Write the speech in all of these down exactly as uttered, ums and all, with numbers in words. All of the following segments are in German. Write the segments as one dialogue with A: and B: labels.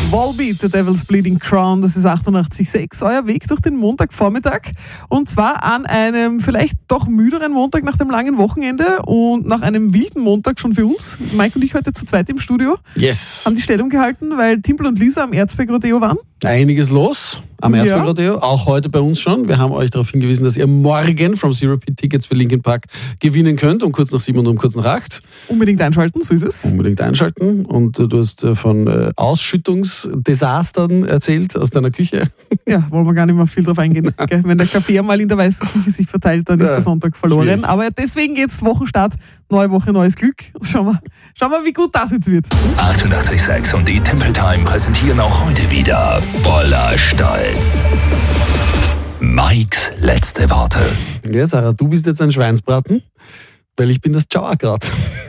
A: Volbeat, The Devil's Bleeding Crown, das ist achtundachtzig Komma sechs, euer Weg durch den Montagvormittag. Und zwar an einem vielleicht doch müderen Montag nach dem langen Wochenende und nach einem wilden Montag schon für uns. Mike und ich heute zu zweit im Studio.
B: Yes.
A: Haben die Stellung gehalten, weil Timpel und Lisa am Erzberg-Rodeo waren.
B: Einiges los am
A: Ja.
B: Erzberg-Rodeo, auch heute bei uns schon. Wir haben euch darauf hingewiesen, dass ihr morgen From Zero P Tickets für Linkin Park gewinnen könnt, um kurz nach sieben und um kurz nach acht.
A: Unbedingt einschalten, so ist es.
B: Unbedingt einschalten. Und äh, du hast äh, von äh, Ausschüttungsdesastern erzählt aus deiner Küche.
A: Ja, wollen wir gar nicht mehr viel drauf eingehen. Gell? Wenn der Kaffee einmal in der weißen Küche sich verteilt, dann ist
B: Ja,
A: der Sonntag verloren.
B: schwierig.
A: Aber deswegen jetzt Wochenstart, neue Woche, neues Glück. Schauen wir, schauen wir, wie gut das jetzt wird.
C: achtundachtzig Komma sechs und die Temple Time präsentieren auch heute wieder voller Stolz Mikes letzte Worte.
B: Ja, Sarah, du bist jetzt ein Schweinsbraten, weil ich bin das Sauerkraut.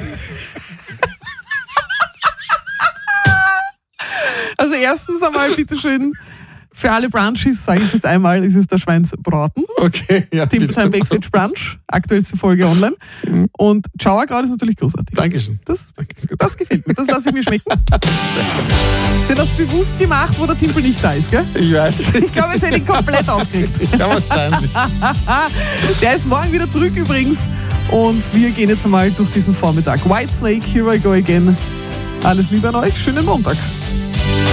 A: Also erstens einmal bitteschön, für alle Brunchies, sage ich jetzt einmal, ist es der Schweinsbraten.
B: Okay, ja.
A: Temple Time Backstage Brunch, aktuellste Folge online. Und Sauerkraut ist natürlich großartig.
B: Dankeschön.
A: Das, das gefällt mir, das lasse ich mir schmecken. Denn das bewusst gemacht, wo der Timpel nicht da ist, gell?
B: Ich weiß.
A: Ich glaube, es hätte ihn komplett aufgeregt.
B: Ja, wahrscheinlich.
A: Der ist morgen wieder zurück übrigens. Und wir gehen jetzt einmal durch diesen Vormittag. Whitesnake, Here I Go Again. Alles Liebe an euch, schönen Montag.